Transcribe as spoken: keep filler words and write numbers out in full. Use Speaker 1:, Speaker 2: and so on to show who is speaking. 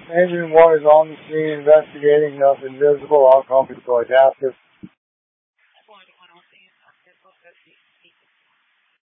Speaker 1: Engine one is on the scene investigating. Nothing visible. All company deployed active.